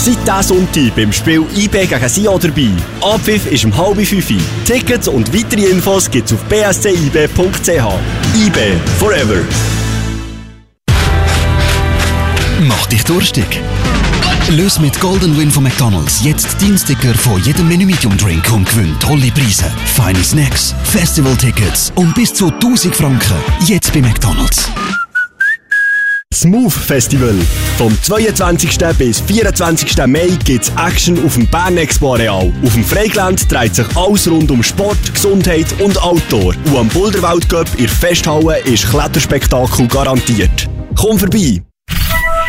Seid diesen Sonntag beim Spiel IB gegen Sion dabei. Abpfiff ist um 4:30. Tickets und weitere Infos gibt's auf bscib.ch. IB Forever. Mach dich durstig. Löse mit Golden Win von McDonald's jetzt deinen Sticker von jedem Menü Medium Drink und gewinn tolle Preise, feine Snacks, Festival-Tickets und bis zu 1000 Franken. Jetzt bei McDonald's. Smooth Festival. Vom 22. bis 24. Mai gibt's Action auf dem Bern Expo Areal. Auf dem Freigelände dreht sich alles rund um Sport, Gesundheit und Outdoor. Und am Boulderwald Cup in der Festhalle ist Kletterspektakel garantiert. Komm vorbei!